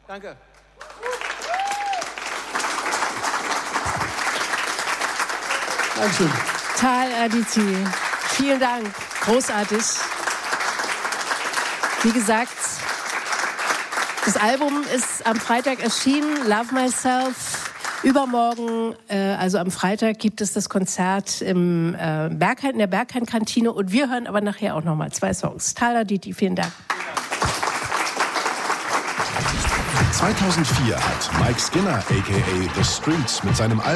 Danke. Dankeschön. Tal Aditi, vielen Dank, großartig. Wie gesagt, das Album ist am Freitag erschienen, Love Myself. Übermorgen, also am Freitag, gibt es das Konzert in der Berghain-Kantine. Und wir hören aber nachher auch nochmal 2 Songs. Tal Aditi, vielen Dank. 2004 hat Mike Skinner, a.k.a. The Streets, mit seinem Album